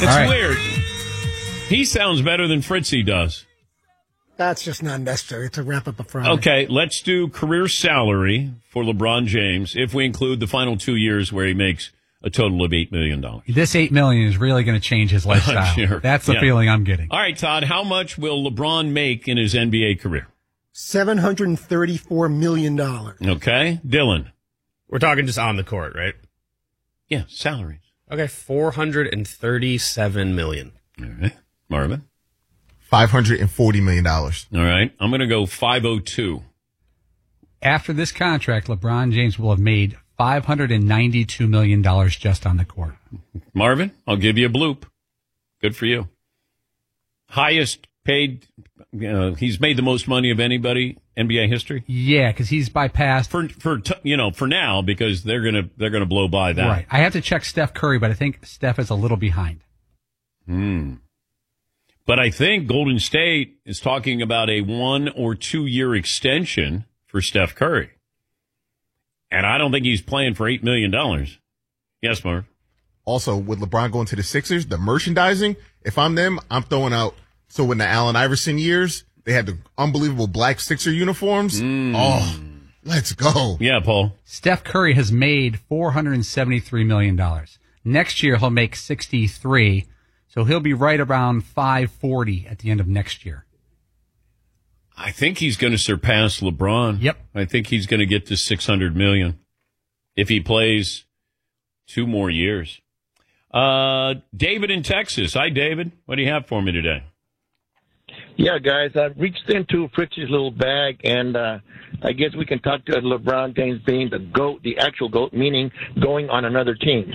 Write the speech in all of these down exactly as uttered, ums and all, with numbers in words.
It's right. Weird. He sounds better than Fritzy does. That's just not necessary to wrap up a Friday. Okay, let's do career salary for LeBron James if we include the final two years where he makes a total of eight million dollars. This eight million dollars is really going to change his lifestyle. Sure. That's the yeah. feeling I'm getting. All right, Todd, how much will LeBron make in his N B A career? seven hundred thirty-four million dollars. Okay. Dylan. We're talking just on the court, right? Yeah, salaries. Okay, four hundred thirty-seven million dollars. All right. Marvin. five hundred forty million dollars. All right. I'm going to go five oh two. After this contract, LeBron James will have made five hundred ninety-two million dollars just on the court. Marvin, I'll give you a bloop. Good for you. Highest paid, uh, he's made the most money of anybody N B A history. Yeah, because he's bypassed for for t- you know for now because they're gonna they're gonna blow by that. Right. I have to check Steph Curry, but I think Steph is a little behind. Hmm. But I think Golden State is talking about a one or two year extension for Steph Curry. And I don't think he's playing for eight million dollars. Yes, Marv. Also, with LeBron going to the Sixers, the merchandising, if I'm them, I'm throwing out. So when the Allen Iverson years, they had the unbelievable black Sixer uniforms. Mm. Oh, let's go. Yeah, Paul. Steph Curry has made four hundred seventy-three million dollars. Next year, he'll make sixty-three. So he'll be right around five forty at the end of next year. I think he's going to surpass LeBron. Yep. I think he's going to get to six hundred million if he plays two more years. Uh, David in Texas. Hi, David. What do you have for me today? Yeah, guys, I've reached into Fritzy's little bag, and uh, I guess we can talk to LeBron James being the GOAT, the actual GOAT, meaning going on another team.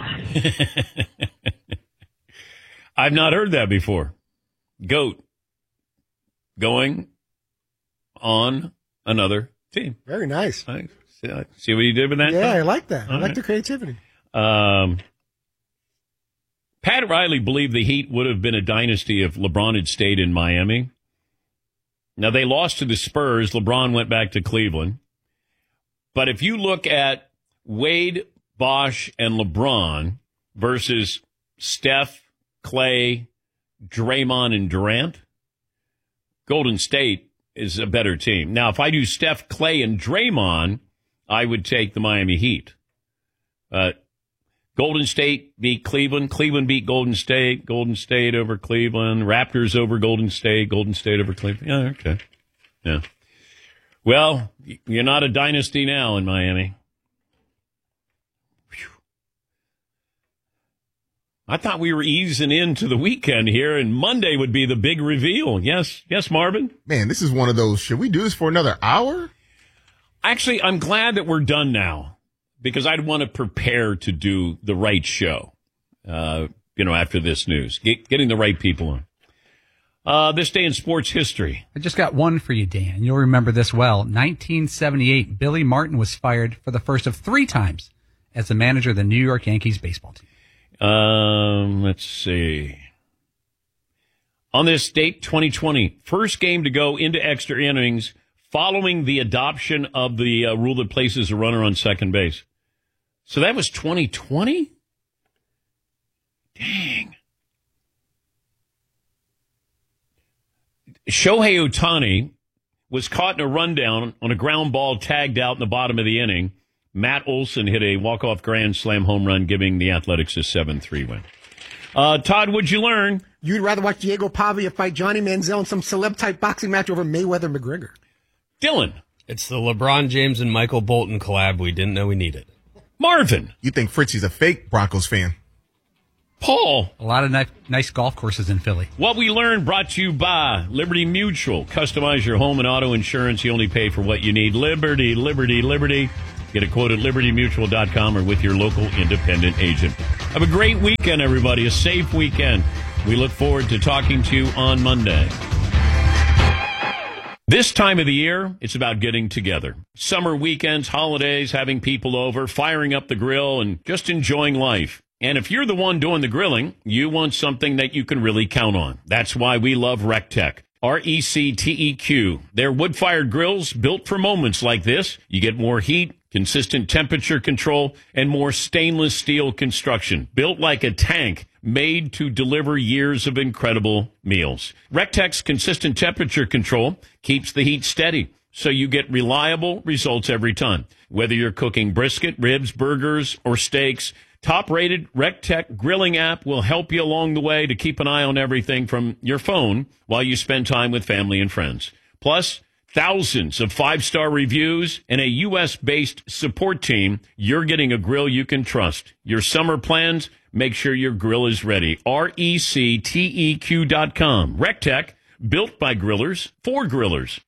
I've not heard that before. GOAT. Going on another team. Very nice. I see, I see what you did with that? Yeah, time? I like that. All I like right. the creativity. Um, Pat Riley believed the Heat would have been a dynasty if LeBron had stayed in Miami. Now, they lost to the Spurs. LeBron went back to Cleveland. But if you look at Wade, Bosh, and LeBron versus Steph, Clay, Draymond, and Durant, Golden State is a better team. Now, if I do Steph, Clay, and Draymond, I would take the Miami Heat. Uh, Golden State beat Cleveland. Cleveland beat Golden State. Golden State over Cleveland. Raptors over Golden State. Golden State over Cleveland. Yeah, okay. Yeah. Well, you're not a dynasty now in Miami. Whew. I thought we were easing into the weekend here, and Monday would be the big reveal. Yes, yes, Marvin? Man, this is one of those, should we do this for another hour? Actually, I'm glad that we're done now, because I'd want to prepare to do the right show, uh, you know, after this news, Get, getting the right people on. Uh, this day in sports history. I just got one for you, Dan. You'll remember this well. nineteen seventy-eight, Billy Martin was fired for the first of three times as the manager of the New York Yankees baseball team. Um, let's see. On this date, twenty twenty, first game to go into extra innings following the adoption of the uh, rule that places a runner on second base. So that was twenty twenty? Dang. Shohei Ohtani was caught in a rundown on a ground ball tagged out in the bottom of the inning. Matt Olson hit a walk-off grand slam home run, giving the Athletics a seven three win. Uh, Todd, what'd you learn? You'd rather watch Diego Pavia fight Johnny Manziel in some celeb-type boxing match over Mayweather-McGregor. Dylan. It's the LeBron James and Michael Bolton collab we didn't know we needed. Marvin. You think Fritzy's a fake Broncos fan? Paul. A lot of ni- nice golf courses in Philly. What we learned brought to you by Liberty Mutual. Customize your home and auto insurance. You only pay for what you need. Liberty, Liberty, Liberty. Get a quote at liberty mutual dot com or with your local independent agent. Have a great weekend, everybody. A safe weekend. We look forward to talking to you on Monday. This time of the year, it's about getting together. Summer weekends, holidays, having people over, firing up the grill, and just enjoying life. And if you're the one doing the grilling, you want something that you can really count on. That's why we love RecTech. R E C T E Q. They're wood-fired grills built for moments like this. You get more heat, consistent temperature control, and more stainless steel construction. Built like a tank, made to deliver years of incredible meals. Rectech's consistent temperature control keeps the heat steady, so you get reliable results every time. Whether you're cooking brisket, ribs, burgers, or steaks, top-rated Rectech grilling app will help you along the way to keep an eye on everything from your phone while you spend time with family and friends. Plus, thousands of five-star reviews and a U S-based support team. You're getting a grill you can trust. Your summer plans, make sure your grill is ready. R E C T E Q dot com. Rectech, built by grillers for grillers.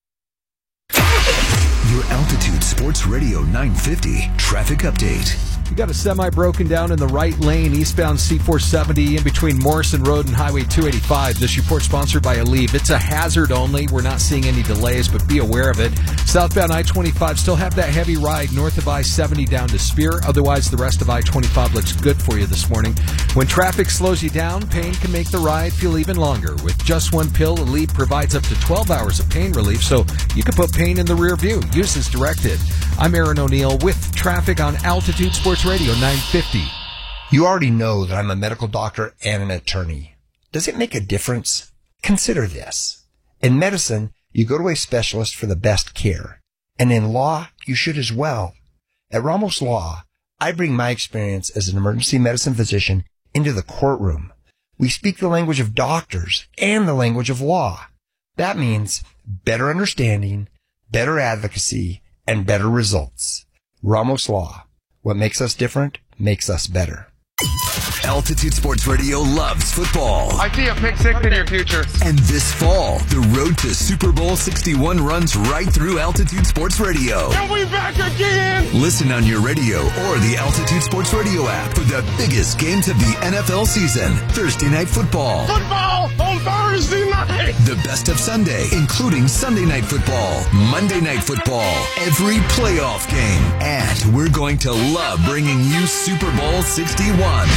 Your Altitude Sports Radio nine fifty traffic update. You got a semi broken down in the right lane, eastbound C four seventy in between Morrison Road and Highway two eighty-five. This report sponsored by Aleve. It's a hazard only. We're not seeing any delays, but be aware of it. Southbound I twenty-five still have that heavy ride north of I seventy down to Spear. Otherwise, the rest of I twenty-five looks good for you this morning. When traffic slows you down, pain can make the ride feel even longer. With just one pill, Aleve provides up to twelve hours of pain relief, so you can put pain in the rear view. Use as directed. I'm Aaron O'Neill with traffic on Altitude Sports Radio nine fifty. You already know that I'm a medical doctor and an attorney. Does it make a difference? Consider this. In medicine, you go to a specialist for the best care. And in law, you should as well. At Ramos Law, I bring my experience as an emergency medicine physician into the courtroom. We speak the language of doctors and the language of law. That means better understanding, better advocacy, and better results. Ramos Law. What makes us different makes us better. Altitude Sports Radio loves football. I see a pick six in your future. And this fall, the road to Super Bowl sixty-one runs right through Altitude Sports Radio. And we back again! Listen on your radio or the Altitude Sports Radio app for the biggest games of the N F L season. Thursday Night Football. Football on Thursday night! The best of Sunday, including Sunday Night Football, Monday Night Football, every playoff game. And we're going to love bringing you Super Bowl sixty-one.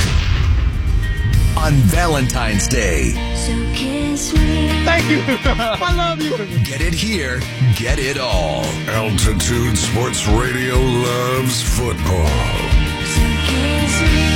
On Valentine's Day. So kiss me. Thank you. I love you. Get it here. Get it all. Altitude Sports Radio loves football. So kiss me.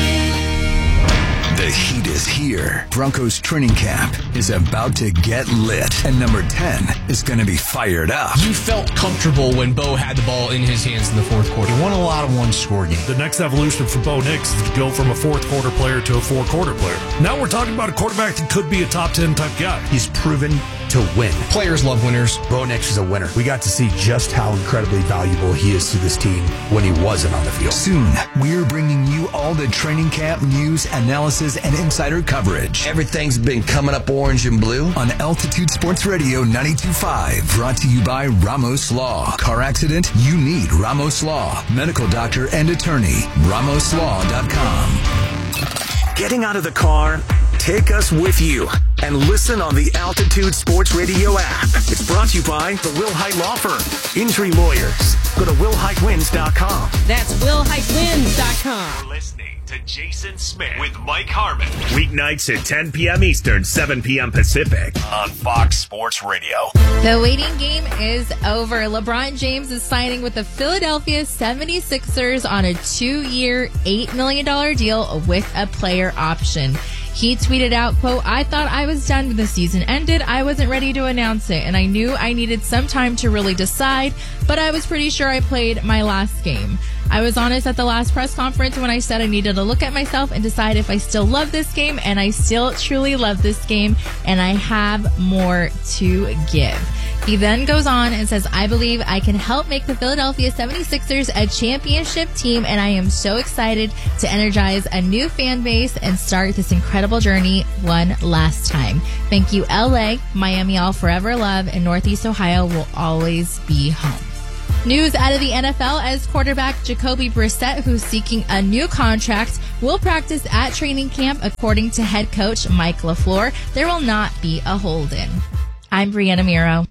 The heat is here. Broncos training camp is about to get lit. And number ten is going to be fired up. You felt comfortable when Bo had the ball in his hands in the fourth quarter. He won a lot of one-score games. The next evolution for Bo Nix is to go from a fourth-quarter player to a four-quarter player. Now we're talking about a quarterback that could be a top ten type guy. He's proven to win. Players love winners. Bo Nix is a winner. We got to see just how incredibly valuable he is to this team when he wasn't on the field. Soon, we're bringing you all the training camp news, analysis, and insider coverage. Everything's been coming up orange and blue. On Altitude Sports Radio ninety-two point five. Brought to you by Ramos Law. Car accident? You need Ramos Law. Medical doctor and attorney. Ramos Law dot com. Getting out of the car? Take us with you and listen on the Altitude Sports Radio app. It's brought to you by the Wilhite Law Firm. Injury lawyers. Go to will hite wins dot com. That's will hite wins dot com. You're listening to Jason Smith with Mike Harmon. Weeknights at ten p.m. Eastern, seven p.m. Pacific on Fox Sports Radio. The waiting game is over. LeBron James is signing with the Philadelphia seventy-sixers on a two-year, eight million dollars deal with a player option. He tweeted out, quote, "I thought I was done when the season ended. I wasn't ready to announce it, and I knew I needed some time to really decide, but I was pretty sure I played my last game. I was honest at the last press conference when I said I needed to look at myself and decide if I still love this game, and I still truly love this game, and I have more to give." He then goes on and says, "I believe I can help make the Philadelphia seventy-sixers a championship team, and I am so excited to energize a new fan base and start this incredible journey one last time. Thank you, L A. Miami, I'll forever love, and Northeast Ohio will always be home." News out of the N F L as quarterback Jacoby Brissett, who's seeking a new contract, will practice at training camp. According to head coach Mike LaFleur, there will not be a hold-in. I'm Brianna Miro.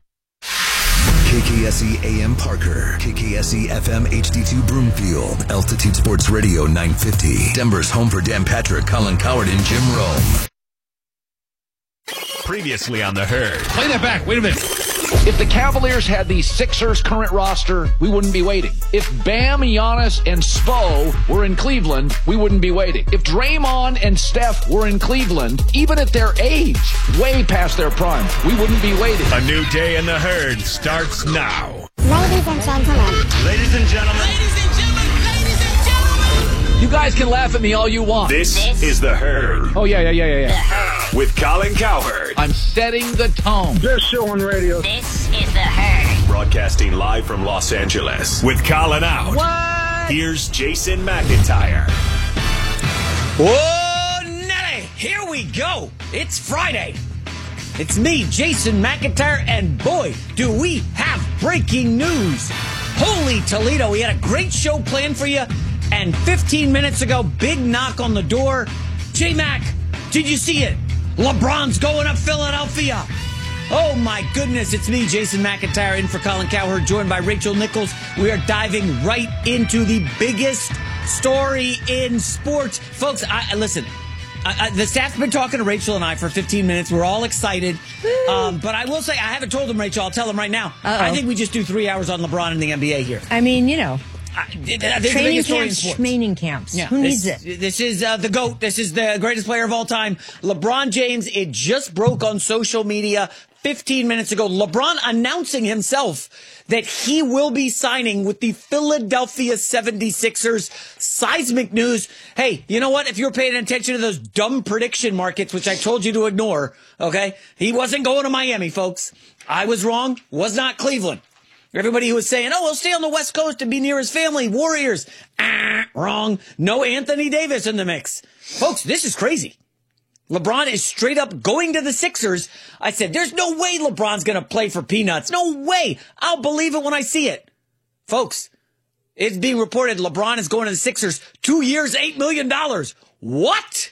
K K S E A M Parker, K K S E F M H D two Broomfield, Altitude Sports Radio nine fifty. Denver's home for Dan Patrick, Colin Coward, and Jim Rome. Previously on The Herd. Play that back. Wait a minute. If the Cavaliers had the Sixers current roster, we wouldn't be waiting. If Bam, Giannis, and Spo were in Cleveland, we wouldn't be waiting. If Draymond and Steph were in Cleveland, even at their age, way past their prime, we wouldn't be waiting. A new day in the herd starts now. Ladies and gentlemen. Ladies and gentlemen. Ladies and gentlemen. Ladies and gentlemen. You guys can laugh at me all you want. This, this is The Herd. Oh, yeah, yeah, yeah, yeah, yeah. With Colin Cowherd. I'm setting the tone. Best show on radio. This is The Herd. Broadcasting live from Los Angeles. With Colin out. What? Here's Jason McIntyre. Whoa, Nelly. Here we go. It's Friday. It's me, Jason McIntyre, and boy, do we have breaking news. Holy Toledo, we had a great show planned for you, and fifteen minutes ago, big knock on the door. J-Mac, did you see it? LeBron's going up Philadelphia. Oh my goodness, it's me, Jason McIntyre, in for Colin Cowherd, joined by Rachel Nichols. We are diving right into the biggest story in sports. Folks, I, listen, I, I, the staff's been talking to Rachel and I for fifteen minutes. We're all excited. Um, but I will say, I haven't told them, Rachel. I'll tell them right now. Uh-oh. I think we just do three hours on LeBron in the N B A here. I mean, you know. Uh, this is the Training biggest story in camps, sports. schmaining camps. Yeah, Who this, needs it? This is uh, the GOAT. This is the greatest player of all time. LeBron James, it just broke on social media fifteen minutes ago. LeBron announcing himself that he will be signing with the Philadelphia seventy-sixers. Seismic news. Hey, you know what? If you're paying attention to those dumb prediction markets, which I told you to ignore, okay? He wasn't going to Miami, folks. I was wrong. Was not Cleveland. Everybody who was saying, oh, we'll stay on the West Coast and be near his family, Warriors. Ah, wrong. No Anthony Davis in the mix. Folks, this is crazy. LeBron is straight up going to the Sixers. I said, there's no way LeBron's going to play for peanuts. No way. I'll believe it when I see it. Folks, it's being reported LeBron is going to the Sixers. Two years, eight million dollars. What?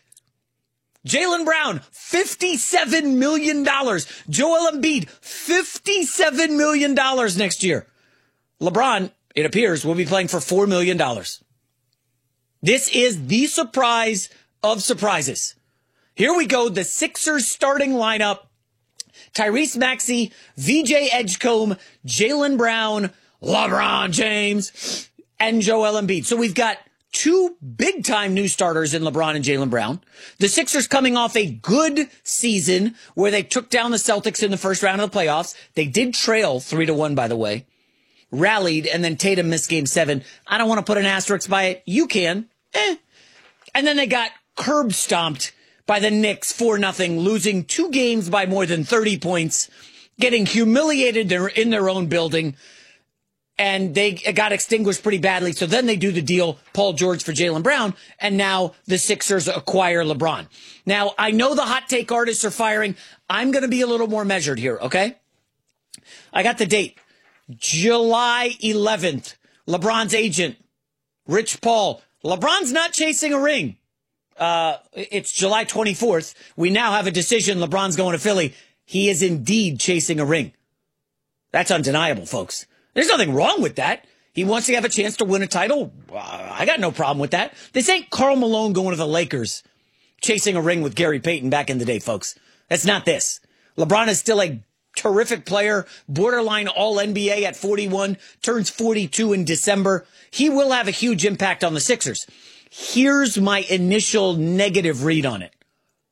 Jaylen Brown, fifty-seven million dollars. Joel Embiid, fifty-seven million dollars next year. LeBron, it appears, will be playing for four million dollars. This is the surprise of surprises. Here we go, the Sixers starting lineup. Tyrese Maxey, V J Edgecombe, Jaylen Brown, LeBron James, and Joel Embiid. So we've got two big-time new starters in LeBron and Jaylen Brown. The Sixers coming off a good season where they took down the Celtics in the first round of the playoffs. They did trail three to one, by the way. Rallied, and then Tatum missed game seven. I don't want to put an asterisk by it. You can. Eh. And then they got curb stomped by the Knicks four nothing, losing two games by more than thirty points, getting humiliated in their own building. And they got extinguished pretty badly. So then they do the deal, Paul George for Jaylen Brown. And now the Sixers acquire LeBron. Now, I know the hot take artists are firing. I'm going to be a little more measured here, okay? I got the date. July eleventh. LeBron's agent, Rich Paul. LeBron's not chasing a ring. Uh, it's July twenty-fourth. We now have a decision. LeBron's going to Philly. He is indeed chasing a ring. That's undeniable, folks. There's nothing wrong with that. He wants to have a chance to win a title. Uh, I got no problem with that. This ain't Karl Malone going to the Lakers, chasing a ring with Gary Payton back in the day, folks. That's not this. LeBron is still a terrific player, borderline all N B A at forty-one, turns forty-two in December. He will have a huge impact on the Sixers. Here's my initial negative read on it.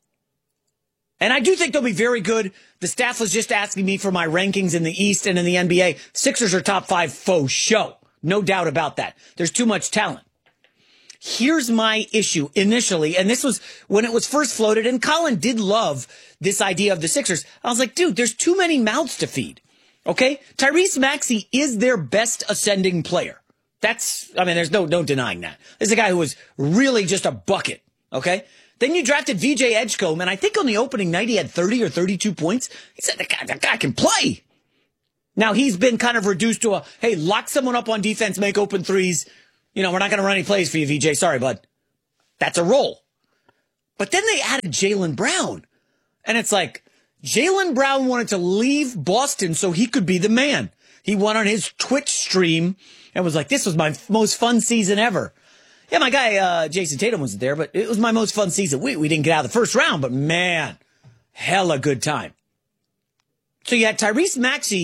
And I do think they'll be very good. The staff was just asking me for my rankings in the East and in the N B A. Sixers are top five faux show. No doubt about that. There's too much talent. Here's my issue initially, and this was when it was first floated, and Colin did love this idea of the Sixers. I was like, dude, there's too many mouths to feed. Okay? Tyrese Maxey is their best ascending player. That's, I mean, there's no, no denying that. This is a guy who was really just a bucket. Okay? Then you drafted V J Edgecombe, and I think on the opening night he had thirty or thirty-two points. He said, that guy, that guy can play. Now he's been kind of reduced to a, hey, lock someone up on defense, make open threes. You know, we're not going to run any plays for you, V J. Sorry, bud. That's a role. But then they added Jaylen Brown. And it's like, Jaylen Brown wanted to leave Boston so he could be the man. He went on his Twitch stream and was like, this was my most fun season ever. Yeah, my guy, uh, Jason Tatum wasn't there, but it was my most fun season. We, we didn't get out of the first round, but man, hella good time. So you had Tyrese Maxey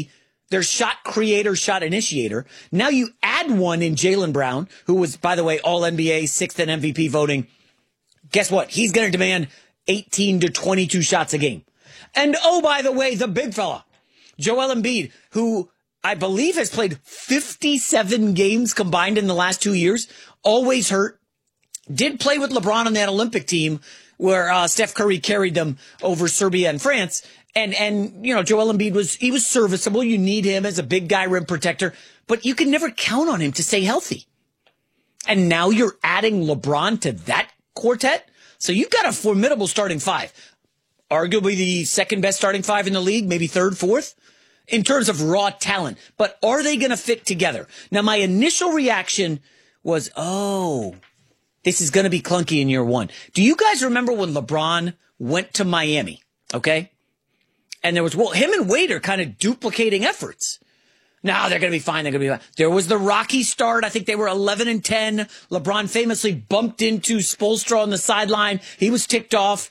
their shot creator, shot initiator. Now you add one in Jaylen Brown, who was, by the way, all N B A, sixth in M V P voting. Guess what? He's going to demand eighteen to twenty-two shots a game. And oh, by the way, the big fella, Joel Embiid, who I believe has played fifty-seven games combined in the last two years, always hurt, did play with LeBron on that Olympic team where uh, Steph Curry carried them over Serbia and France. And, and, you know, Joel Embiid was, he was serviceable. You need him as a big guy rim protector, but you can never count on him to stay healthy. And now you're adding LeBron to that quartet. So you've got a formidable starting five, arguably the second best starting five in the league, maybe third, fourth in terms of raw talent. But are they going to fit together? Now, my initial reaction was, oh, this is going to be clunky in year one. Do you guys remember when LeBron went to Miami? Okay. And there was, well, him and Wade are kind of duplicating efforts. No, they're going to be fine. They're going to be fine. There was the rocky start. I think they were eleven and ten. LeBron famously bumped into Spoelstra on the sideline. He was ticked off.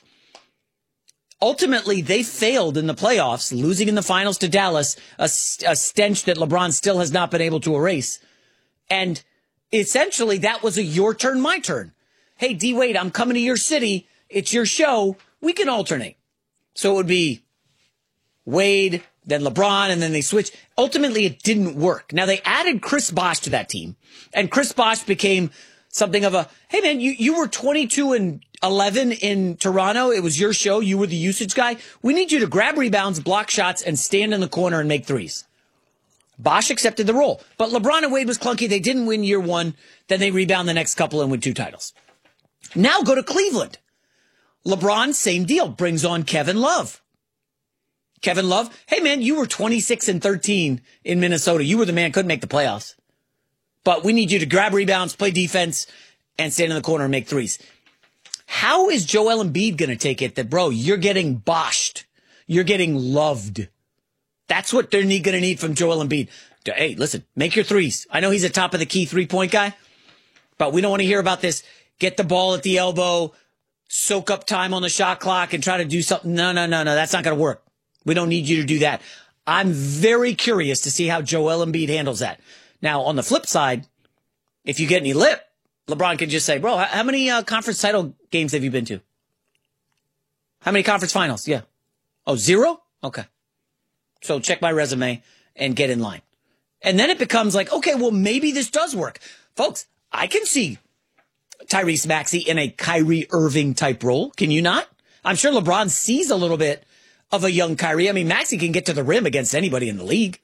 Ultimately, they failed in the playoffs, losing in the finals to Dallas, a, a stench that LeBron still has not been able to erase. And essentially, that was a your turn, my turn. Hey, D Wade, I'm coming to your city. It's your show. We can alternate. So it would be Wade, then LeBron, and then they switched. Ultimately, it didn't work. Now, they added Chris Bosh to that team, and Chris Bosh became something of a, hey, man, you, you were twenty-two and eleven in Toronto. It was your show. You were the usage guy. We need you to grab rebounds, block shots, and stand in the corner and make threes. Bosh accepted the role. But LeBron and Wade was clunky. They didn't win year one. Then they rebound the next couple and win two titles. Now go to Cleveland. LeBron, same deal, brings on Kevin Love. Kevin Love, hey, man, you were twenty-six and thirteen in Minnesota. You were the man, couldn't make the playoffs. But we need you to grab rebounds, play defense, and stand in the corner and make threes. How is Joel Embiid going to take it that, bro, you're getting boshed? You're getting loved. That's what they're going to need from Joel Embiid. Hey, listen, make your threes. I know he's a top of the key three-point guy, but we don't want to hear about this. Get the ball at the elbow, soak up time on the shot clock, and try to do something. No, no, no, no, that's not going to work. We don't need you to do that. I'm very curious to see how Joel Embiid handles that. Now, on the flip side, if you get any lip, LeBron can just say, bro, how many uh, conference title games have you been to? How many conference finals? Yeah. Oh, zero? Okay. So check my resume and get in line. And then it becomes like, okay, well, maybe this does work. Folks, I can see Tyrese Maxey in a Kyrie Irving type role. Can you not? I'm sure LeBron sees a little bit of a young Kyrie. I mean, Maxey can get to the rim against anybody in the league.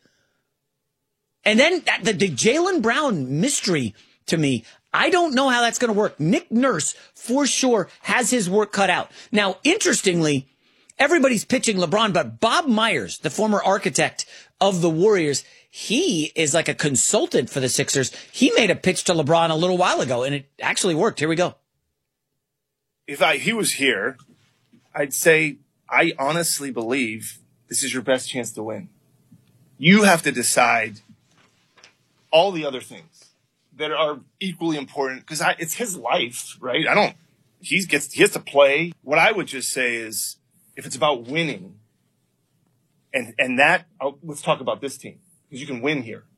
And then the, the Jaylen Brown mystery to me, I don't know how that's going to work. Nick Nurse, for sure, has his work cut out. Now, interestingly, everybody's pitching LeBron, but Bob Myers, the former architect of the Warriors, he is like a consultant for the Sixers. He made a pitch to LeBron a little while ago, and it actually worked. Here we go. If I, he was here, I'd say, I honestly believe this is your best chance to win. You have to decide all the other things that are equally important because it's his life, right? I don't, he gets, he has to play. What I would just say is if it's about winning and, and that, I'll, let's talk about this team because you can win here.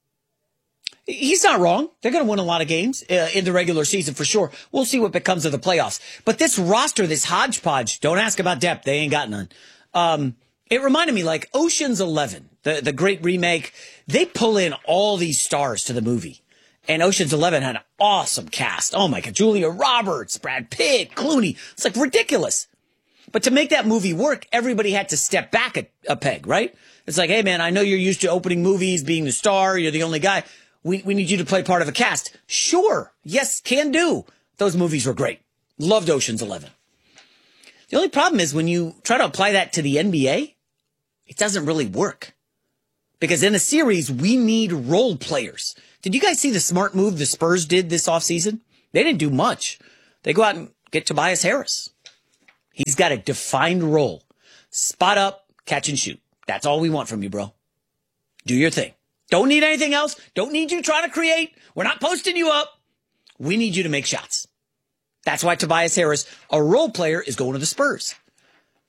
He's not wrong. They're going to win a lot of games uh, in the regular season for sure. We'll see what becomes of the playoffs. But this roster, this hodgepodge, don't ask about depth. They ain't got none. Um, it reminded me like Ocean's Eleven, the, the great remake. They pull in all these stars to the movie. And Ocean's Eleven had an awesome cast. Oh my God. Julia Roberts, Brad Pitt, Clooney. It's like ridiculous. But to make that movie work, everybody had to step back a, a peg, right? It's like, hey man, I know you're used to opening movies, being the star. You're the only guy. We we need you to play part of a cast. Sure. Yes, can do. Those movies were great. Loved Ocean's Eleven. The only problem is when you try to apply that to the N B A, it doesn't really work. Because in a series, we need role players. Did you guys see the smart move the Spurs did this offseason? They didn't do much. They go out and get Tobias Harris. He's got a defined role. Spot up, catch and shoot. That's all we want from you, bro. Do your thing. Don't need anything else. Don't need you trying to create. We're not posting you up. We need you to make shots. That's why Tobias Harris, a role player, is going to the Spurs.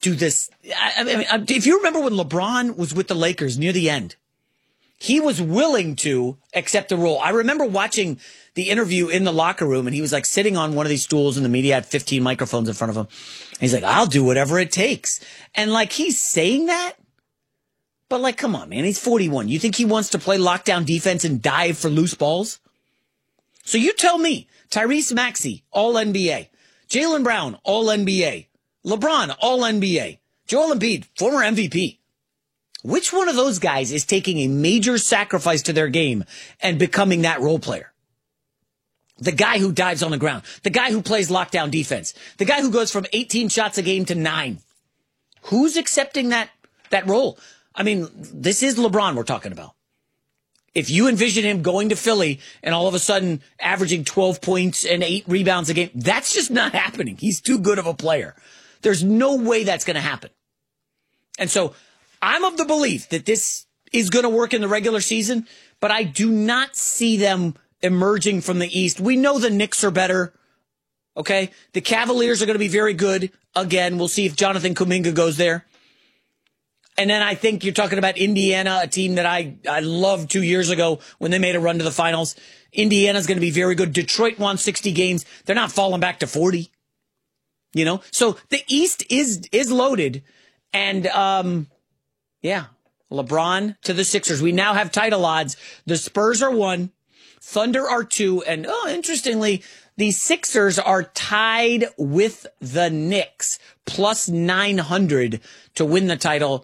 do this. I, I mean, if you remember when LeBron was with the Lakers near the end, he was willing to accept the role. I remember watching the interview in the locker room, and he was like sitting on one of these stools, and the media had fifteen microphones in front of him. And he's like, I'll do whatever it takes. And like, he's saying that, but like, come on, man, he's forty-one. You think he wants to play lockdown defense and dive for loose balls? So you tell me, Tyrese Maxey, all N B A. Jaylen Brown, all N B A. LeBron, all N B A. Joel Embiid, former M V P. Which one of those guys is taking a major sacrifice to their game and becoming that role player? The guy who dives on the ground. The guy who plays lockdown defense. The guy who goes from eighteen shots a game to nine. Who's accepting that, that role? I mean, this is LeBron we're talking about. If you envision him going to Philly and all of a sudden averaging twelve points and eight rebounds a game, that's just not happening. He's too good of a player. There's no way that's going to happen. And so I'm of the belief that this is going to work in the regular season, but I do not see them emerging from the East. We know the Knicks are better. Okay. The Cavaliers are going to be very good. Again, we'll see if Jonathan Kuminga goes there. And then I think you're talking about Indiana, a team that I, I loved two years ago when they made a run to the finals. Indiana's going to be very good. Detroit won sixty games. They're not falling back to forty. You know, so the East is, is loaded. And, um, yeah, LeBron to the Sixers. We now have title odds. The Spurs are one, Thunder are two. And, oh, interestingly, the Sixers are tied with the Knicks, plus nine hundred to win the title.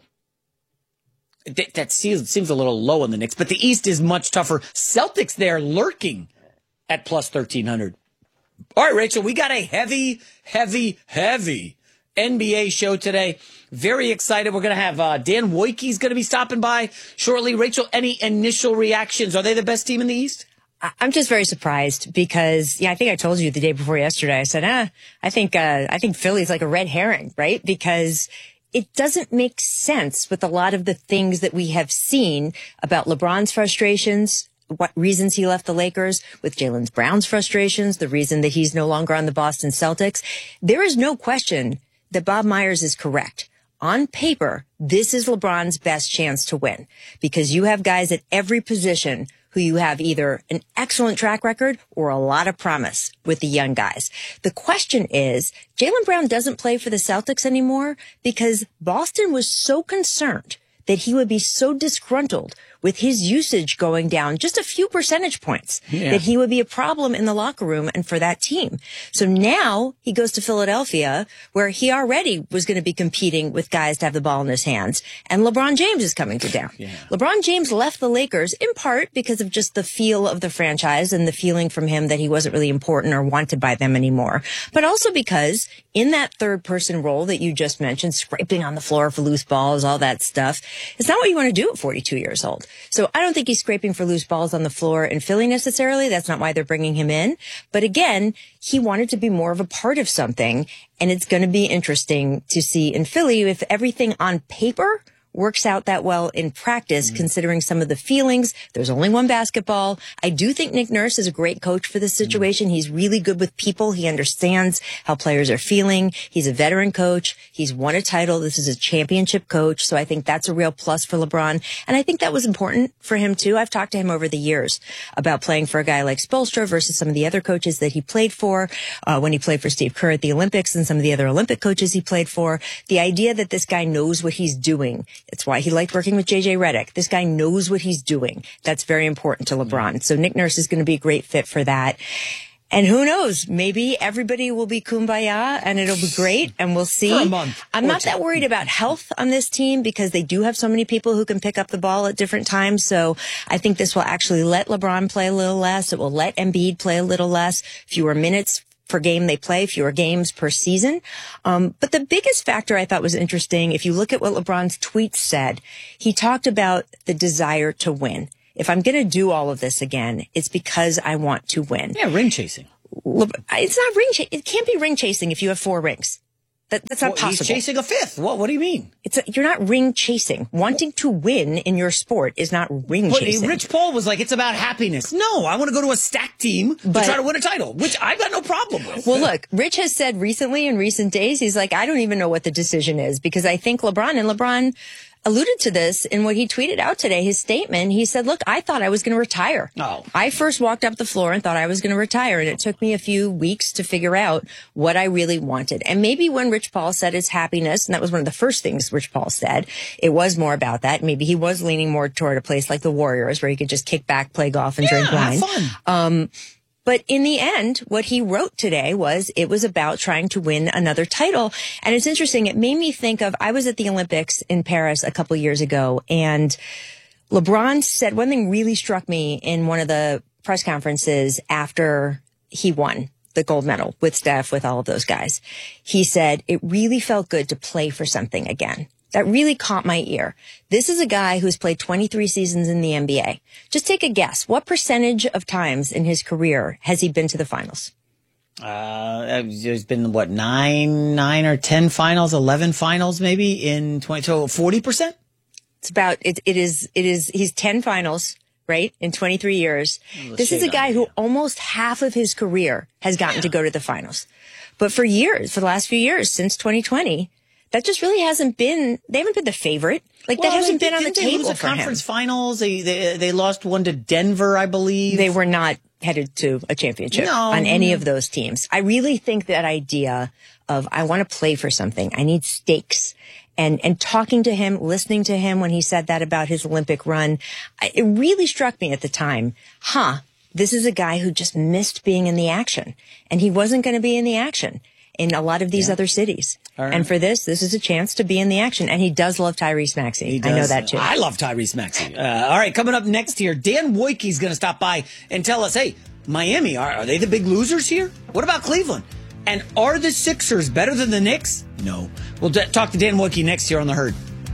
That, that seems, seems a little low on the Knicks, but the East is much tougher. Celtics there lurking at plus thirteen hundred. All right, Rachel, we got a heavy, heavy, heavy N B A show today. Very excited. We're going to have uh, Dan Wojcicki's going to be stopping by shortly. Rachel, any initial reactions? Are they the best team in the East? I'm just very surprised because, yeah, I think I told you the day before yesterday. I said, ah, I think, uh, I think Philly's like a red herring, right? Because it doesn't make sense with a lot of the things that we have seen about LeBron's frustrations, what reasons he left the Lakers, with Jaylen Brown's frustrations, the reason that he's no longer on the Boston Celtics. There is no question that Bob Myers is correct. On paper, this is LeBron's best chance to win because you have guys at every position who you have either an excellent track record or a lot of promise with the young guys. The question is, Jaylen Brown doesn't play for the Celtics anymore because Boston was so concerned that he would be so disgruntled with his usage going down just a few percentage points, yeah. that he would be a problem in the locker room and for that team. So now he goes to Philadelphia, where he already was going to be competing with guys to have the ball in his hands, and LeBron James is coming to town. Yeah. LeBron James left the Lakers in part because of just the feel of the franchise and the feeling from him that he wasn't really important or wanted by them anymore, but also because in that third person role that you just mentioned, scraping on the floor for loose balls, all that stuff, it's not what you want to do at forty-two years old. So I don't think he's scraping for loose balls on the floor in Philly necessarily. That's not why they're bringing him in. But again, he wanted to be more of a part of something. And it's going to be interesting to see in Philly if everything on paper works out that well in practice, mm-hmm. considering some of the feelings. There's only one basketball. I do think Nick Nurse is a great coach for this situation. Mm-hmm. He's really good with people. He understands how players are feeling. He's a veteran coach. He's won a title. This is a championship coach. So I think that's a real plus for LeBron. And I think that was important for him too. I've talked to him over the years about playing for a guy like Spoelstra versus some of the other coaches that he played for, uh, when he played for Steve Kerr at the Olympics and some of the other Olympic coaches he played for. The idea that this guy knows what he's doing. It's why he liked working with J J Redick. This guy knows what he's doing. That's very important to LeBron. So Nick Nurse is going to be a great fit for that. And who knows? Maybe everybody will be kumbaya and it'll be great and we'll see. For a month. I'm not that worried about health on this team because they do have so many people who can pick up the ball at different times. So I think this will actually let LeBron play a little less. It will let Embiid play a little less, fewer minutes per game they play, fewer games per season. Um, but the biggest factor I thought was interesting, if you look at what LeBron's tweets said, he talked about the desire to win. If I'm going to do all of this again, it's because I want to win. Yeah, ring chasing. Le- it's not ring chasing. It can't be ring chasing if you have four rings. That, that's not Well, possible. He's chasing a fifth. What? What do you mean? It's a, you're not ring chasing. Wanting to win in your sport is not ring But chasing. Rich Paul was like, it's about happiness. No, I want to go to a stacked team to But- try to win a title, which I've got no problem with. Well, look, Rich has said recently in recent days, he's like, I don't even know what the decision is because I think LeBron, and LeBron alluded to this in what he tweeted out today, his statement. He said, look, I thought I was going to retire. Oh. I first walked up the floor and thought I was going to retire. And it took me a few weeks to figure out what I really wanted. And maybe when Rich Paul said his happiness, and that was one of the first things Rich Paul said, it was more about that. Maybe he was leaning more toward a place like the Warriors where he could just kick back, play golf, and Yeah, drink wine. have fun. Um, But in the end, what he wrote today was it was about trying to win another title. And it's interesting. It made me think of, I was at the Olympics in Paris a couple years ago, and LeBron said one thing really struck me in one of the press conferences after he won the gold medal with Steph, with all of those guys. He said, it really felt good to play for something again. That really caught my ear. This is a guy who's played twenty-three seasons in the N B A. Just take a guess. What percentage of times in his career has he been to the finals? Uh, there's been what, nine, nine or ten finals, eleven finals maybe in twenty, so forty percent? It's about, it, it is, it is, he's ten finals, right? In twenty-three years. This is a guy who almost half of his career has gotten to go to the finals. But for years, for the last few years, since twenty twenty, that just really hasn't been, they haven't been the favorite. Like, Well, that hasn't they- been on the didn't they table lose the for him. conference finals. They, they they lost one to Denver, I believe. They were not headed to a championship No. on any of those teams. I really think that idea of, I want to play for something. I need stakes. And, and talking to him, listening to him when he said that about his Olympic run, I, it really struck me at the time, huh, this is a guy who just missed being in the action. And he wasn't going to be in the action in a lot of these Yeah. other cities. All right. And for this, this is a chance to be in the action. And he does love Tyrese Maxey. He I know does. that too. I love Tyrese Maxey. Uh, all right, coming up next here, Dan Wojcicki's going to stop by and tell us, hey, Miami, are, are they the big losers here? What about Cleveland? And are the Sixers better than the Knicks? No. We'll d- talk to Dan Wojcicki next here on The Herd.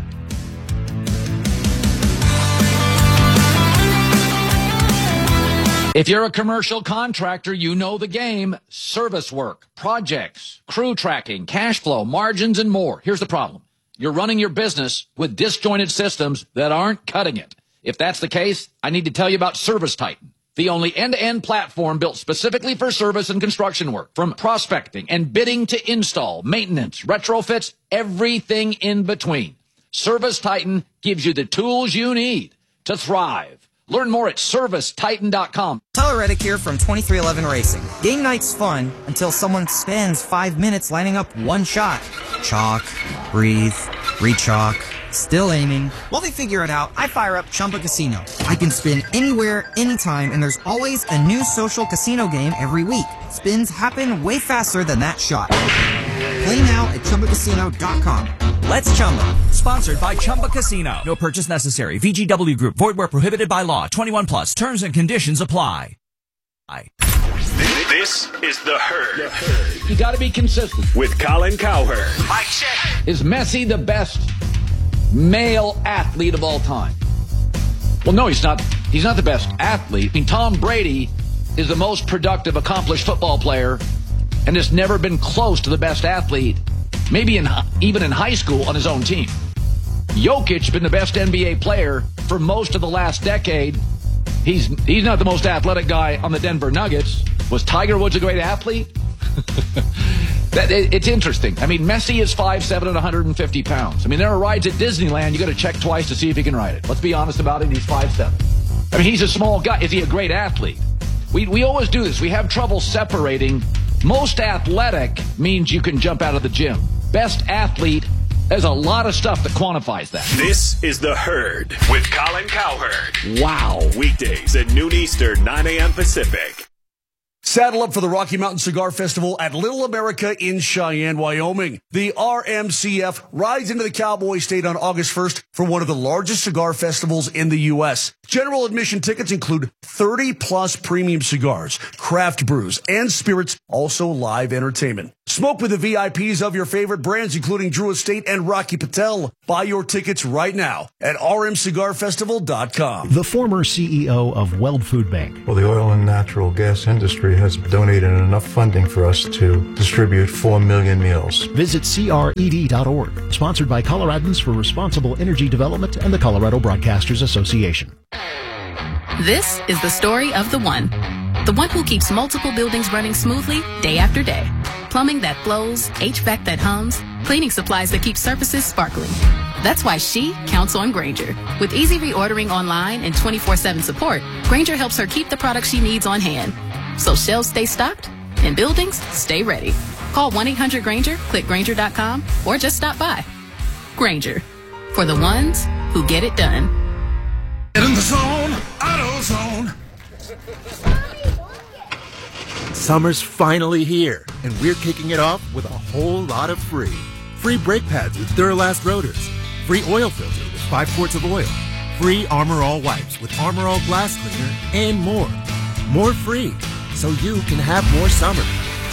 If you're a commercial contractor, you know the game. Service work, projects, crew tracking, cash flow, margins, and more. Here's the problem. You're running your business with disjointed systems that aren't cutting it. If that's the case, I need to tell you about Service Titan, the only end-to-end platform built specifically for service and construction work. From prospecting and bidding to install, maintenance, retrofits, everything in between. Service Titan gives you the tools you need to thrive. Learn more at service titan dot com. Tyler Reddick here from twenty-three eleven Racing. Game night's fun until someone spends five minutes lining up one shot. Chalk, breathe, re-chalk, still aiming. While they figure it out, I fire up Chumba Casino. I can spin anywhere, anytime, and there's always a new social casino game every week. Spins happen way faster than that shot. Play now at chumba casino dot com. Let's Chumba. Sponsored by Chumba Casino. No purchase necessary. V G W Group. Void where prohibited by law. twenty-one plus. Terms and conditions apply. Aye. This is The Herd. You got to be consistent. With Colin Cowherd. Mike check. Is Messi the best male athlete of all time? Well, no, he's not. He's not the best athlete. I mean, Tom Brady is the most productive, accomplished football player and has never been close to the best athlete, maybe in even in high school on his own team. Jokic's been the best N B A player for most of the last decade. He's he's not the most athletic guy on the Denver Nuggets. Was Tiger Woods a great athlete? that it, It's interesting. I mean, Messi is five seven and one hundred fifty pounds. I mean, there are rides at Disneyland you got to check twice to see if he can ride it. Let's be honest about it. He's five seven. I mean, he's a small guy. Is he a great athlete? We we always do this. We have trouble separating. Most athletic means you can jump out of the gym. Best athlete, there's a lot of stuff that quantifies that. This is The Herd with Colin Cowherd. Wow. Weekdays at noon Eastern, nine a.m. Pacific. Saddle up for the Rocky Mountain Cigar Festival at Little America in Cheyenne, Wyoming. The R M C F rides into the Cowboy State on August first for one of the largest cigar festivals in the U S. General admission tickets include thirty plus premium cigars, craft brews, and spirits, also live entertainment. Smoke with the V I Ps of your favorite brands, including Drew Estate and Rocky Patel. Buy your tickets right now at r m cigar festival dot com. The former C E O of Weld Food Bank. Well, the oil and natural gas industry has donated enough funding for us to distribute four million meals. Visit C R E D dot org. Sponsored by Coloradans for Responsible Energy Development and the Colorado Broadcasters Association. This is the story of the one. The one who keeps multiple buildings running smoothly day after day. Plumbing that flows, H V A C that hums, cleaning supplies that keep surfaces sparkling. That's why she counts on Grainger. With easy reordering online and twenty-four seven support, Grainger helps her keep the products she needs on hand. So shelves stay stocked and buildings stay ready. Call one eight hundred Grainger, click Grainger dot com, or just stop by. Grainger, for the ones who get it done. Get in the zone, AutoZone. Summer's finally here, and we're kicking it off with a whole lot of free. Free brake pads with Duralast rotors. Free oil filter with five quarts of oil. Free Armor All wipes with Armor All glass cleaner, and more. More free, so you can have more summer.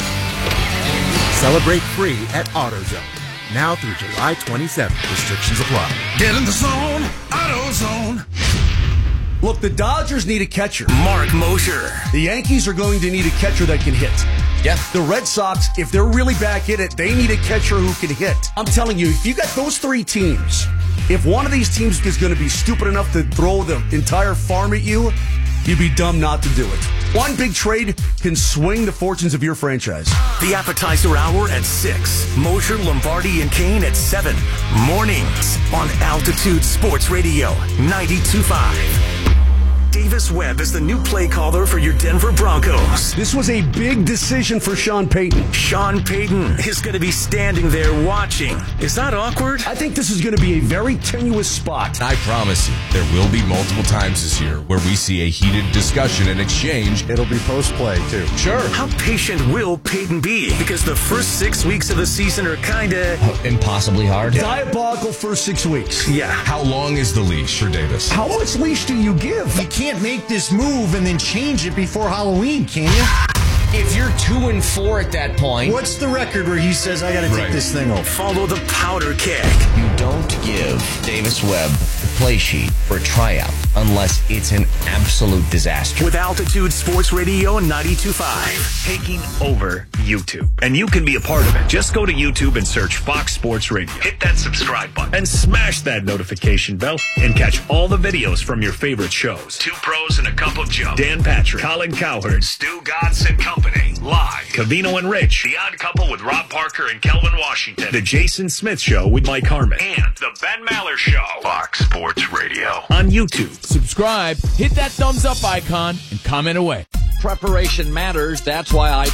Celebrate free at AutoZone. Now through July twenty-seventh. Restrictions apply. Get in the zone, AutoZone. Look, the Dodgers need a catcher. Mark Mosher. The Yankees are going to need a catcher that can hit. Yeah. The Red Sox, if they're really back in it, they need a catcher who can hit. I'm telling you, if you got those three teams, if one of these teams is going to be stupid enough to throw the entire farm at you, you'd be dumb not to do it. One big trade can swing the fortunes of your franchise. The Appetizer Hour at six. Mosher, Lombardi, and Kane at seven. Mornings on Altitude Sports Radio ninety-two point five. Davis Webb is the new play caller for your Denver Broncos. This was a big decision for Sean Payton. Sean Payton is going to be standing there watching. Is that awkward? I think this is going to be a very tenuous spot. I promise you, there will be multiple times this year where we see a heated discussion and exchange. It'll be post-play, too. Sure. How patient will Payton be? Because the first six weeks of the season are kind of... impossibly hard. Diabolical first six weeks. Yeah. How long is the leash for Davis? How much leash do you give? You can't make this move and then change it before Halloween, can you? If you're two and four at that point, what's the record where he says, I got to Right. take this thing off? Follow the powder keg. You don't give Davis Webb the play sheet for a tryout unless it's an absolute disaster. With Altitude Sports Radio ninety-two point five, taking over YouTube. And you can be a part of it. Just go to YouTube and search Fox Sports Radio. Hit that subscribe button and smash that notification bell and catch all the videos from your favorite shows. Two Pros and a Cup of Joe. Dan Patrick, Colin Cowherd, Stu Godson Company. Live. Cavino and Rich. The Odd Couple with Rob Parker and Kelvin Washington. The Jason Smith Show with Mike Harmon. And The Ben Maller Show. Fox Sports Radio. On YouTube. Subscribe, hit that thumbs up icon, and comment away. Preparation matters. That's why I